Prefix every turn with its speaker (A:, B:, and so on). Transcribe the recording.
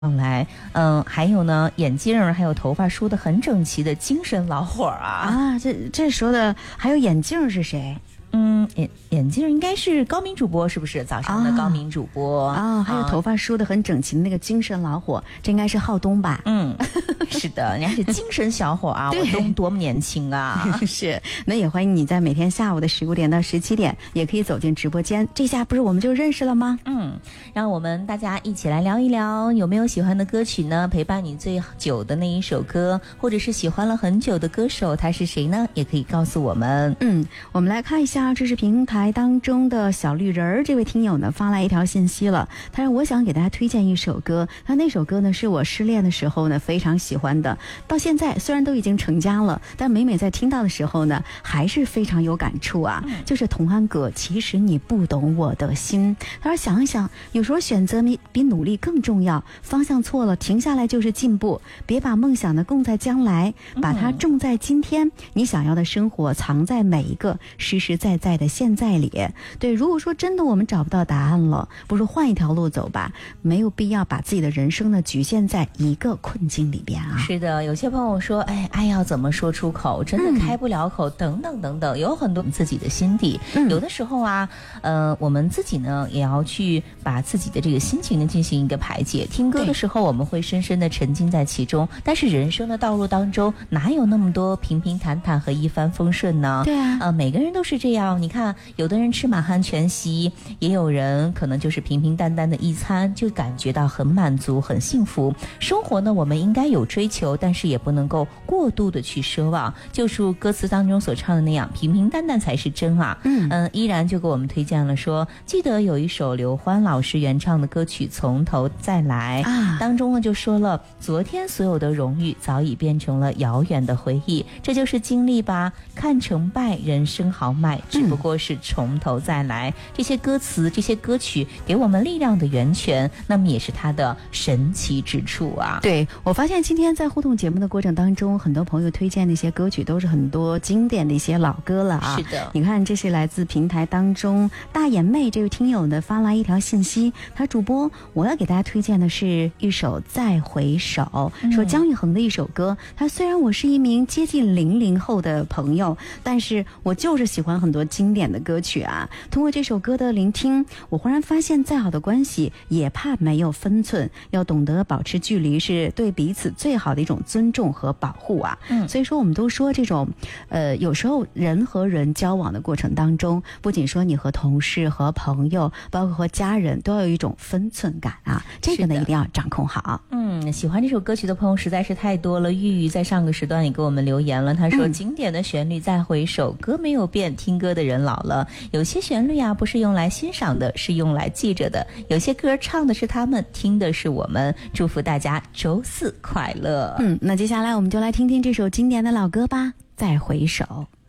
A: 来，还有呢，眼镜儿还有头发梳得很整齐的精神老伙儿啊！
B: 这说的还有眼镜是谁？
A: 眼镜应该是高明主播，是不是？早上的高明主播
B: 还有头发梳得很整齐的那个精神老伙，这应该是浩东吧？
A: 是的，人家是精神小伙啊！我东多么年轻啊！
B: 是，那也欢迎你在每天下午的15点到17点，也可以走进直播间。这下不是我们就认识了吗？
A: 让我们大家一起来聊一聊，有没有喜欢的歌曲呢？陪伴你最久的那一首歌，或者是喜欢了很久的歌手，他是谁呢？也可以告诉我们。
B: 我们来看一下知识平台当中的小绿人儿，这位听友呢发来一条信息了，他说我想给大家推荐一首歌，他那首歌呢是我失恋的时候呢非常喜欢的，到现在虽然都已经成家了，但每每在听到的时候呢还是非常有感触啊。就是童安格其实你不懂我的心。他说想一想，有时候选择比努力更重要，方向错了停下来就是进步，别把梦想呢供在将来，把它种在今天，你想要的生活藏在每一个实实在在的现在里。对，如果说真的我们找不到答案了，不如换一条路走吧，没有必要把自己的人生呢局限在一个困境里边啊。
A: 是的，有些朋友说爱要怎么说出口，真的开不了口，等等等等，有很多自己的心底。有的时候啊我们自己呢也要去把自己的这个心情呢进行一个排解。听歌的时候我们会深深的沉浸在其中，但是人生的道路当中哪有那么多平平坦坦和一帆风顺呢？
B: 对啊，
A: 每个人都是这样。你看，有的人吃满汉全席，也有人可能就是平平淡淡的一餐就感觉到很满足很幸福。生活呢我们应该有追求，但是也不能够过度的去奢望，就是歌词当中所唱的那样，平平淡淡才是真啊。依然就给我们推荐了说，记得有一首刘欢老师原唱的歌曲《从头再来》当中呢就说了，昨天所有的荣誉早已变成了遥远的回忆，这就是经历吧，看成败人生豪迈，只不过是从头再来。这些歌词这些歌曲给我们力量的源泉，那么也是它的神奇之处啊。
B: 对，我发现今天在互动节目的过程当中，很多朋友推荐的一些歌曲都是很多经典的一些老歌了啊。
A: 是的，
B: 你看这是来自平台当中大眼妹这位听友呢发来一条信息，他主播我要给大家推荐的是一首《再回首》，说姜育恒的一首歌。他虽然我是一名接近00后的朋友，但是我就是喜欢很多经典的歌曲啊。通过这首歌的聆听，我忽然发现再好的关系也怕没有分寸，要懂得保持距离是对彼此最好的一种尊重和保护啊。所以说我们都说这种有时候人和人交往的过程当中，不仅说你和同事和朋友包括和家人都要有一种分寸感啊，这个呢一定要掌控好。
A: 喜欢这首歌曲的朋友实在是太多了。玉玉在上个时段也给我们留言了，他说经典的旋律再回首，歌没有变，听歌的人老了。有些旋律啊不是用来欣赏的，是用来记着的。有些歌唱的是他们，听的是我们。祝福大家周四快乐。
B: 那接下来我们就来听听这首经典的老歌吧，再回首。